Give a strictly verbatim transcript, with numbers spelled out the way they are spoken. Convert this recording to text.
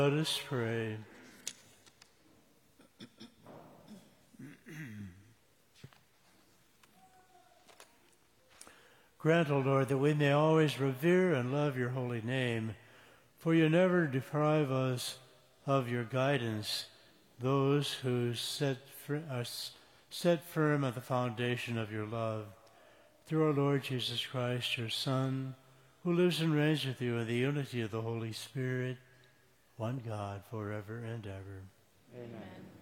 Let us pray. Grant, O Lord, that we may always revere and love your holy name, for you never deprive us of your guidance, those who set fir- are set firm at the foundation of your love. Through our Lord Jesus Christ, your Son, who lives and reigns with you in the unity of the Holy Spirit, one God, forever and ever. Amen.